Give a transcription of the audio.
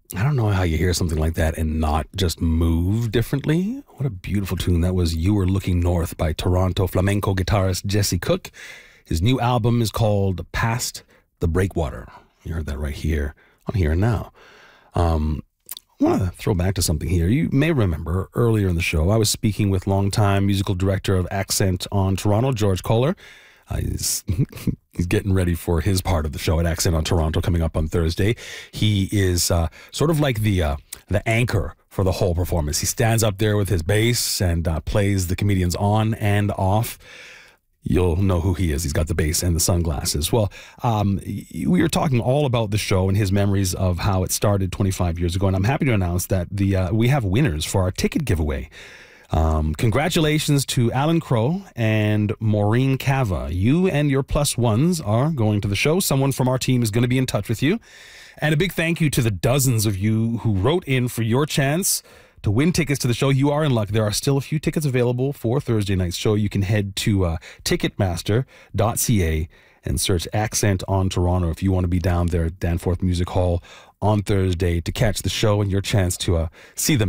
I don't know how you hear something like that and not just move differently. What a beautiful tune. That was You Were Looking North by Toronto flamenco guitarist Jesse Cook. His new album is called Past the Breakwater. You heard that right here on Here and Now. I want to throw back to something here. You may remember earlier in the show, I was speaking with longtime musical director of Accent on Toronto, George Kohler. He's getting ready for his part of the show at Accent on Toronto coming up on Thursday. He is sort of like the anchor for the whole performance. He stands up there with his bass and plays the comedians on and off. You'll know who he is. He's got the bass and the sunglasses. Well, we were talking all about the show and his memories of how it started 25 years ago. And I'm happy to announce that we have winners for our ticket giveaway. Congratulations to Alan Crow and Maureen Cava. You and your plus ones are going to the show. Someone from our team is going to be in touch with you. And a big thank you to the dozens of you who wrote in for your chance to win tickets to the show. You are in luck. There are still a few tickets available for Thursday night's show. You can head to ticketmaster.ca and search Accent on Toronto if you want to be down there at Danforth Music Hall on Thursday to catch the show and your chance to see them.